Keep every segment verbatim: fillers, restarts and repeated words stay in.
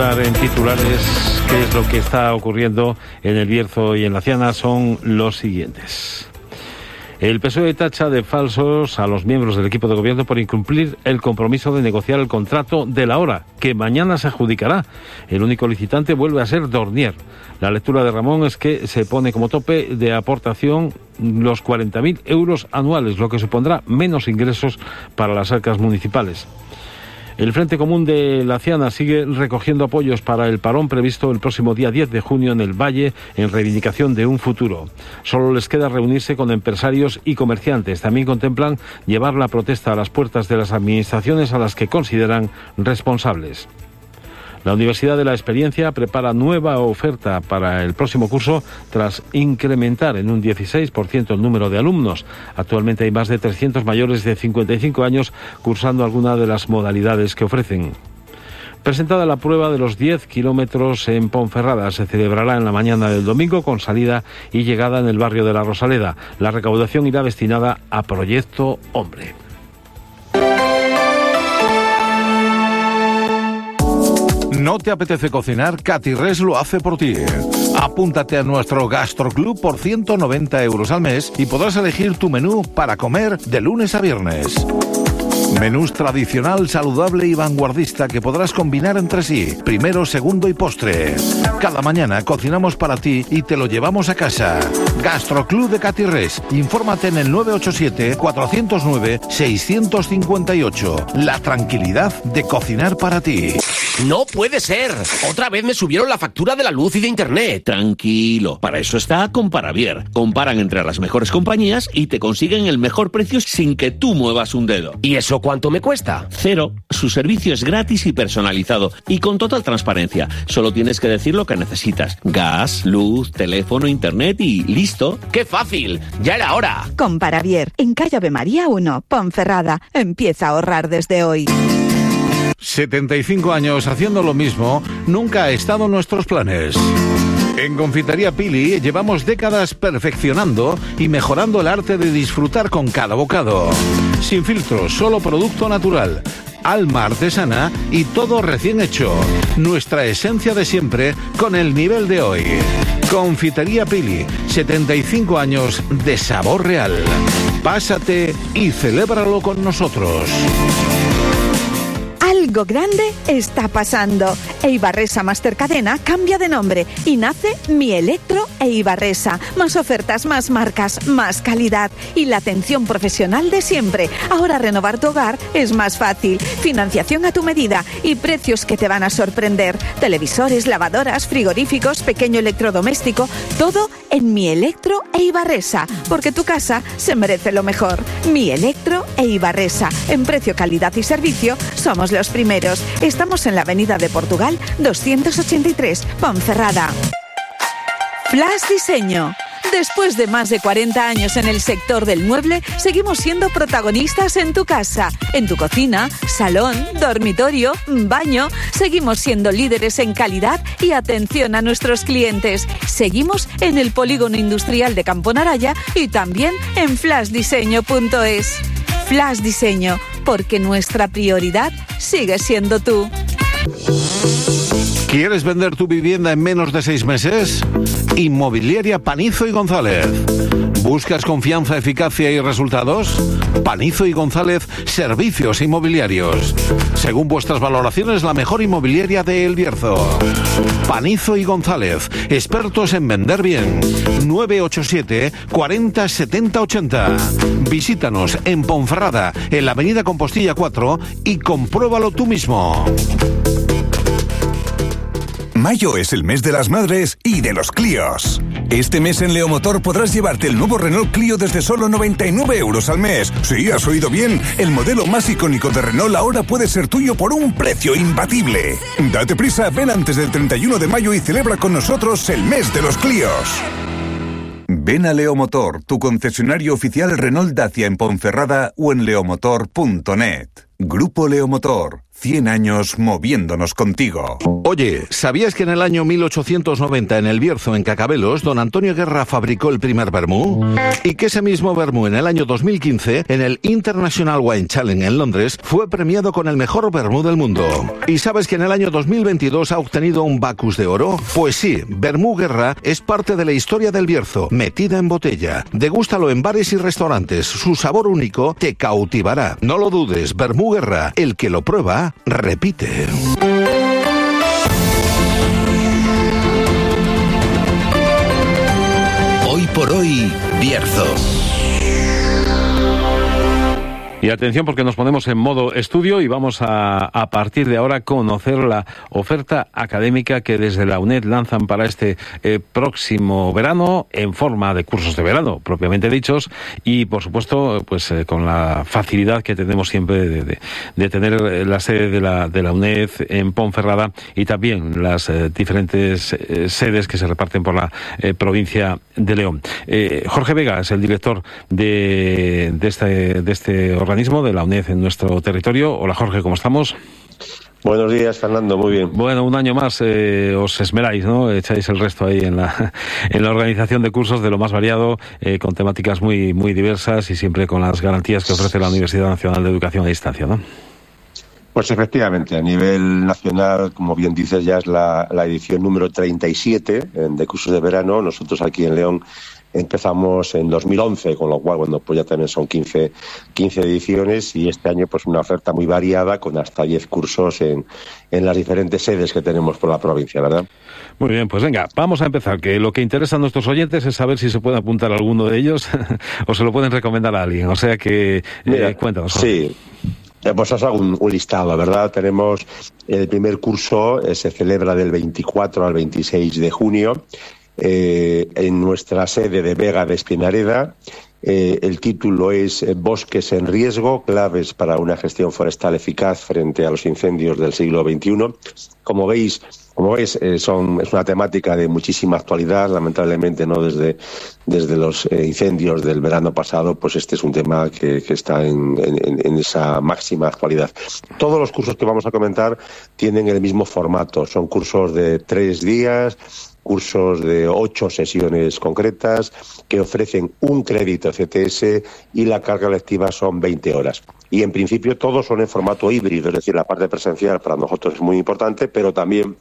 En titulares, qué es lo que está ocurriendo en el Bierzo y en la Ciana son los siguientes. El P S O E tacha de falsos a los miembros del equipo de gobierno por incumplir el compromiso de negociar el contrato de la hora, que mañana se adjudicará. El único licitante vuelve a ser Dornier. La lectura de Ramón es que se pone como tope de aportación los cuarenta mil euros anuales, lo que supondrá menos ingresos para las arcas municipales. El Frente Común de la Ciana sigue recogiendo apoyos para el parón previsto el próximo día diez de junio en el Valle en reivindicación de un futuro. Solo les queda reunirse con empresarios y comerciantes. También contemplan llevar la protesta a las puertas de las administraciones a las que consideran responsables. La Universidad de la Experiencia prepara nueva oferta para el próximo curso tras incrementar en un dieciséis por ciento el número de alumnos. Actualmente hay más de trescientos mayores de cincuenta y cinco años cursando alguna de las modalidades que ofrecen. Presentada la prueba de los diez kilómetros en Ponferrada, se celebrará en la mañana del domingo con salida y llegada en el barrio de La Rosaleda. La recaudación irá destinada a Proyecto Hombre. ¿No te apetece cocinar? Catirres lo hace por ti. Apúntate a nuestro Gastroclub por ciento noventa euros al mes y podrás elegir tu menú para comer de lunes a viernes. Menús tradicional, saludable y vanguardista que podrás combinar entre sí, primero, segundo y postre. Cada mañana cocinamos para ti y te lo llevamos a casa. Gastroclub de Catirres. Infórmate en el nueve ocho siete, cuatro cero nueve, seis cinco ocho. La tranquilidad de cocinar para ti. ¡No puede ser! Otra vez me subieron la factura de la luz y de internet. Tranquilo, para eso está Comparavier. Comparan entre las mejores compañías y te consiguen el mejor precio sin que tú muevas un dedo. ¿Y eso cuánto me cuesta? Cero. Su servicio es gratis y personalizado y con total transparencia. Solo tienes que decir lo que necesitas. Gas, luz, teléfono, internet y listo. ¡Qué fácil! ¡Ya era hora! Comparavier, en calle Ave María uno, Ponferrada. Empieza a ahorrar desde hoy. setenta y cinco años haciendo lo mismo nunca ha estado en nuestros planes. En Confitería Pili llevamos décadas perfeccionando y mejorando el arte de disfrutar con cada bocado. Sin filtros, solo producto natural, alma artesana y todo recién hecho. Nuestra esencia de siempre con el nivel de hoy. Confitería Pili, setenta y cinco años de sabor real. Pásate y celébralo con nosotros. Algo grande está pasando. Eibarresa Mastercadena cambia de nombre y nace Mi Electro Eibarresa. Más ofertas, más marcas, más calidad y la atención profesional de siempre. Ahora renovar tu hogar es más fácil. Financiación a tu medida y precios que te van a sorprender. Televisores, lavadoras, frigoríficos, pequeño electrodoméstico, todo en Mi Electro Eibarresa. Porque tu casa se merece lo mejor. Mi Electro Eibarresa. En precio, calidad y servicio somos los primeros. Estamos en la Avenida de Portugal doscientos ochenta y tres, Ponferrada. Flash Diseño. Después de más de cuarenta años en el sector del mueble, seguimos siendo protagonistas en tu casa, en tu cocina, salón, dormitorio, baño. Seguimos siendo líderes en calidad y atención a nuestros clientes. Seguimos en el Polígono Industrial de Camponaraya y también en flash diseño punto es. Flash Diseño, porque nuestra prioridad sigue siendo tú. ¿Quieres vender tu vivienda en menos de seis meses? Inmobiliaria Panizo y González. ¿Buscas confianza, eficacia y resultados? Panizo y González, servicios inmobiliarios. Según vuestras valoraciones, la mejor inmobiliaria de El Bierzo. Panizo y González, expertos en vender bien. nueve ocho siete, cuarenta, setenta, ochenta. Visítanos en Ponferrada, en la avenida Compostilla cuatro y compruébalo tú mismo. Mayo es el mes de las madres y de los Clios. Este mes en Leomotor podrás llevarte el nuevo Renault Clio desde solo noventa y nueve euros al mes. Sí, has oído bien. El modelo más icónico de Renault ahora puede ser tuyo por un precio imbatible. Date prisa, ven antes del treinta y uno de mayo y celebra con nosotros el mes de los Clios. Ven a Leomotor, tu concesionario oficial Renault Dacia en Ponferrada o en leomotor punto net. Grupo Leomotor, cien años moviéndonos contigo. Oye, ¿sabías que en el año mil ochocientos noventa en el Bierzo, en Cacabelos, don Antonio Guerra fabricó el primer vermú? Y que ese mismo vermú en el año dos mil quince, en el International Wine Challenge en Londres, fue premiado con el mejor vermú del mundo. ¿Y sabes que en el año dos mil veintidós ha obtenido un Bacus de oro? Pues sí, Vermú Guerra es parte de la historia del Bierzo, metida en botella. Degústalo en bares y restaurantes, su sabor único te cautivará. No lo dudes, Vermú Guerra, el que lo prueba, repite. Hoy por hoy, Bierzo. Y atención porque nos ponemos en modo estudio y vamos a, a partir de ahora conocer la oferta académica que desde la UNED lanzan para este eh, próximo verano en forma de cursos de verano, propiamente dichos, y por supuesto pues eh, con la facilidad que tenemos siempre de, de, de tener la sede de la, de la UNED en Ponferrada y también las eh, diferentes eh, sedes que se reparten por la eh, provincia de León. Eh, Jorge Vega es el director de, de este, de este organismo de la UNED en nuestro territorio. Hola Jorge, ¿cómo estamos? Buenos días, Fernando, muy bien. Bueno, un año más eh, os esmeráis, ¿no? Echáis el resto ahí en la en la organización de cursos de lo más variado, eh, con temáticas muy muy diversas y siempre con las garantías que ofrece la Universidad Nacional de Educación a Distancia, ¿no? Pues efectivamente, a nivel nacional, como bien dices, ya es la, la edición número treinta y siete de cursos de verano. Nosotros aquí en León empezamos en dos mil once, con lo cual, bueno, pues ya también son quince, quince ediciones y este año pues una oferta muy variada con hasta diez cursos en, en las diferentes sedes que tenemos por la provincia, ¿verdad? Muy bien, pues venga, vamos a empezar, que lo que interesa a nuestros oyentes es saber si se puede apuntar a alguno de ellos o se lo pueden recomendar a alguien, o sea que Mira, eh, cuéntanos. Sí. Pues os hago un, un listado, ¿verdad? Tenemos el primer curso, eh, se celebra del veinticuatro al veintiséis de junio eh, en nuestra sede de Vega de Espinareda. Eh, el título es eh, Bosques en riesgo, claves para una gestión forestal eficaz frente a los incendios del siglo veintiuno. Como veis, como veis eh, son, es una temática de muchísima actualidad, lamentablemente, no desde, desde los eh, incendios del verano pasado, pues este es un tema que, que está en, en, en esa máxima actualidad. Todos los cursos que vamos a comentar tienen el mismo formato, son cursos de tres días, cursos de ocho sesiones concretas que ofrecen un crédito C T S y la carga lectiva son veinte horas. Y en principio todos son en formato híbrido, es decir, la parte presencial para nosotros es muy importante, pero también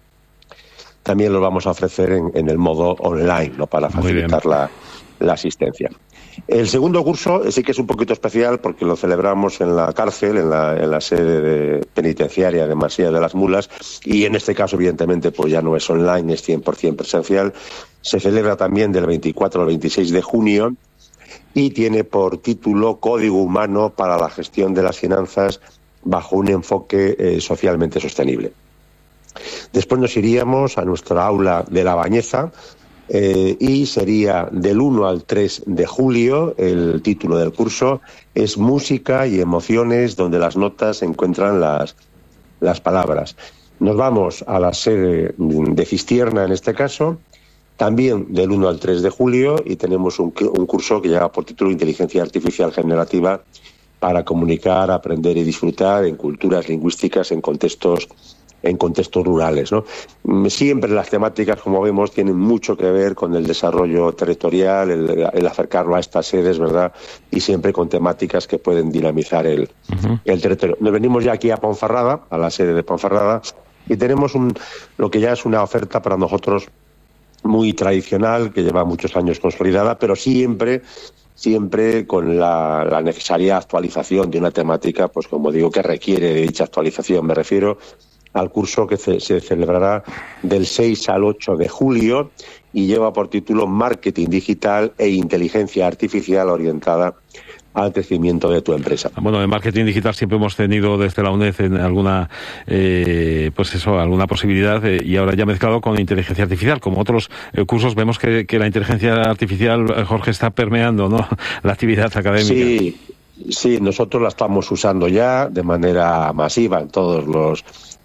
también los vamos a ofrecer en, en el modo online, ¿no? Para facilitar la, la asistencia. El segundo curso sí que es un poquito especial porque lo celebramos en la cárcel, en la, en la sede de penitenciaria de Masía de las Mulas, y en este caso, evidentemente, pues ya no es online, es cien por ciento presencial. Se celebra también del veinticuatro al veintiséis de junio y tiene por título Código Humano para la Gestión de las Finanzas bajo un enfoque eh, socialmente sostenible. Después nos iríamos a nuestra aula de La Bañeza, Eh, y sería del uno al tres de julio. El título del curso es Música y Emociones, donde las notas encuentran las, las palabras. Nos vamos a la sede de Cistierna, en este caso, también del uno al tres de julio, y tenemos un, un curso que lleva por título Inteligencia Artificial Generativa para comunicar, aprender y disfrutar en culturas lingüísticas en contextos en contextos rurales, ¿no? Siempre las temáticas, como vemos, tienen mucho que ver con el desarrollo territorial, el, el acercarlo a estas sedes, ¿verdad? Y siempre con temáticas que pueden dinamizar el, uh-huh. el territorio. Nos venimos ya aquí a Ponferrada, a la sede de Ponferrada, y tenemos un, lo que ya es una oferta para nosotros muy tradicional, que lleva muchos años consolidada, pero siempre siempre con la, la necesaria actualización de una temática, pues como digo, que requiere de dicha actualización. Me refiero al curso que se, se celebrará del seis al ocho de julio y lleva por título Marketing Digital e Inteligencia Artificial orientada al crecimiento de tu empresa. Bueno, en marketing digital siempre hemos tenido desde la UNED en alguna, eh, pues eso, alguna posibilidad eh, y ahora ya mezclado con inteligencia artificial. Como otros eh, cursos vemos que, que la inteligencia artificial, Jorge, está permeando, ¿no?, la actividad académica. Sí, sí, nosotros la estamos usando ya de manera masiva en todos los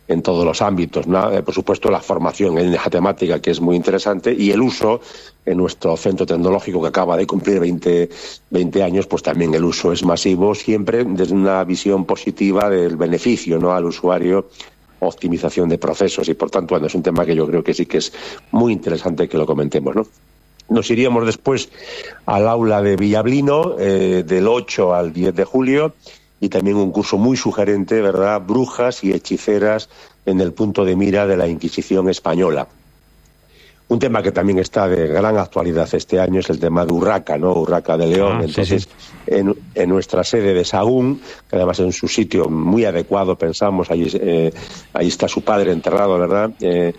en todos los ámbitos, ¿no? Eh, por supuesto, la formación en esa temática, que es muy interesante, y el uso en nuestro centro tecnológico, que acaba de cumplir veinte, veinte años, pues también el uso es masivo, siempre desde una visión positiva del beneficio, ¿no?, al usuario, optimización de procesos, y por tanto, bueno, es un tema que yo creo que sí que es muy interesante que lo comentemos, ¿no? Nos iríamos después al aula de Villablino, eh, del ocho al diez de julio, y también un curso muy sugerente, ¿verdad?, Brujas y hechiceras en el punto de mira de la Inquisición española. Un tema que también está de gran actualidad este año es el tema de Urraca, ¿no? Urraca de León. Ah, Entonces, sí, sí. En, en nuestra sede de Sahagún, que además es un su sitio muy adecuado, pensamos, ahí, eh, ahí está su padre enterrado, ¿verdad? Eh,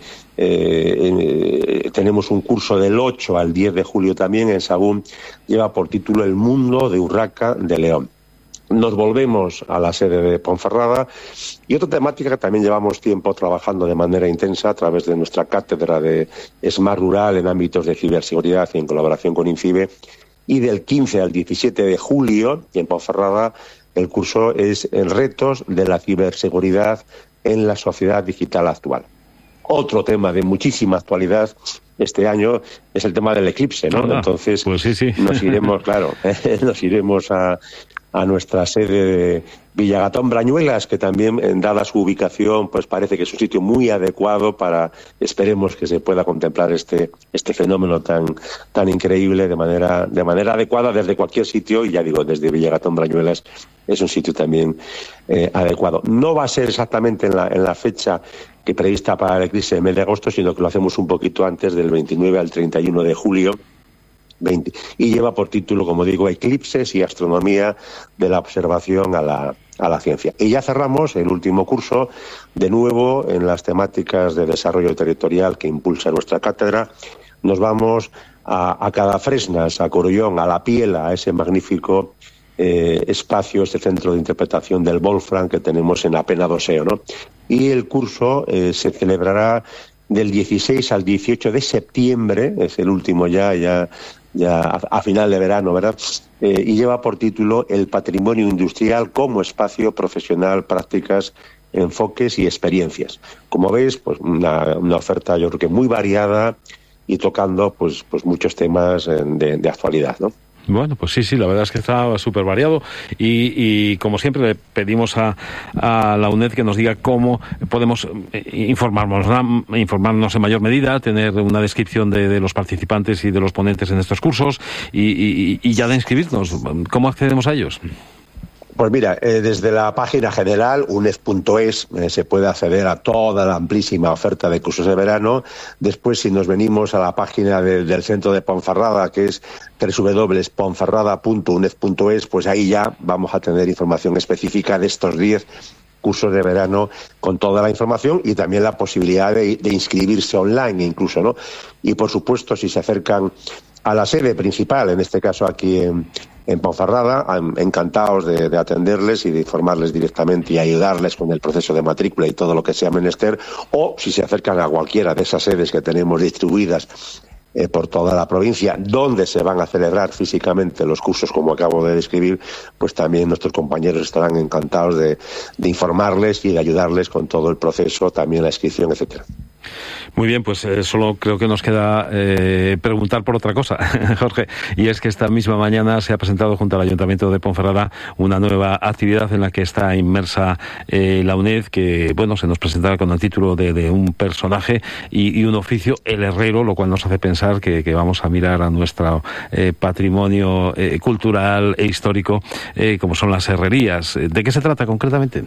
eh, eh, tenemos un curso del ocho al diez de julio también en Sahagún, lleva por título El mundo de Urraca de León. Nos volvemos a la sede de Ponferrada y otra temática que también llevamos tiempo trabajando de manera intensa a través de nuestra cátedra de Smart Rural en ámbitos de ciberseguridad y en colaboración con INCIBE. Y del quince al diecisiete de julio en Ponferrada el curso es el Retos de la ciberseguridad en la sociedad digital actual. Otro tema de muchísima actualidad este año es el tema del eclipse, ¿no? Ah, Entonces pues sí, sí. nos iremos, claro, nos iremos a a nuestra sede de Villagatón Brañuelas, que también, dada su ubicación, pues parece que es un sitio muy adecuado para, esperemos que se pueda contemplar este este fenómeno tan tan increíble de manera de manera adecuada desde cualquier sitio, y ya digo, desde Villagatón Brañuelas es un sitio también eh, adecuado. No va a ser exactamente en la en la fecha que prevista para el eclipse del mes de agosto, sino que lo hacemos un poquito antes, del veintinueve al treinta y uno de julio, veinte, y lleva por título, como digo, Eclipses y astronomía de la observación a la, a la ciencia. Y ya cerramos el último curso, de nuevo en las temáticas de desarrollo territorial que impulsa nuestra cátedra. Nos vamos a, a Cadafresnas, a Corullón, a La Piela, a ese magnífico eh, espacio, este centro de interpretación del Wolfram que tenemos en Apenadoseo, ¿no? Y el curso eh, se celebrará del dieciséis al dieciocho de septiembre, es el último ya, ya, ya a, a final de verano, ¿verdad? Eh, y lleva por título El patrimonio industrial como espacio profesional, prácticas, enfoques y experiencias. Como veis, pues una, una oferta yo creo que muy variada y tocando pues, pues muchos temas de, de actualidad, ¿no? Bueno, pues sí, sí, la verdad es que está súper variado y, y como siempre le pedimos a, a la UNED que nos diga cómo podemos informarnos, informarnos en mayor medida, tener una descripción de, de los participantes y de los ponentes en estos cursos y, y, y ya de inscribirnos. ¿Cómo accedemos a ellos? Pues mira, eh, desde la página general, uned punto es, eh, se puede acceder a toda la amplísima oferta de cursos de verano. Después, si nos venimos a la página de, del centro de Ponferrada, que es doble u doble u doble u punto ponferrada punto uned punto es, pues ahí ya vamos a tener información específica de estos diez cursos de verano con toda la información y también la posibilidad de, de inscribirse online incluso, ¿no? Y por supuesto, si se acercan a la sede principal, en este caso aquí en, en Ponferrada, encantados de, de atenderles y de informarles directamente y ayudarles con el proceso de matrícula y todo lo que sea menester, o si se acercan a cualquiera de esas sedes que tenemos distribuidas eh, por toda la provincia, donde se van a celebrar físicamente los cursos, como acabo de describir, pues también nuestros compañeros estarán encantados de, de informarles y de ayudarles con todo el proceso, también la inscripción, etcétera. Muy bien, pues eh, solo creo que nos queda eh, preguntar por otra cosa, Jorge, y es que esta misma mañana se ha presentado junto al Ayuntamiento de Ponferrada una nueva actividad en la que está inmersa eh, la UNED, que bueno, se nos presentará con el título de, de un personaje y, y un oficio, el herrero, lo cual nos hace pensar que, que vamos a mirar a nuestro eh, patrimonio eh, cultural e histórico, eh, como son las herrerías. ¿De qué se trata concretamente?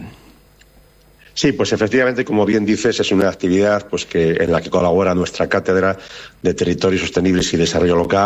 Sí, pues efectivamente, como bien dices, es una actividad pues que en la que colabora nuestra cátedra de Territorios Sostenibles y Desarrollo Local.